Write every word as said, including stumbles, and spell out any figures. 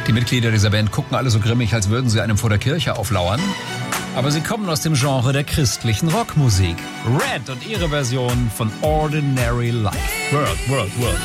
Die Mitglieder dieser Band gucken alle so grimmig, als würden sie einem vor der Kirche auflauern. Aber sie kommen aus dem Genre der christlichen Rockmusik. Red und ihre Version von Ordinary Life. World, World, World.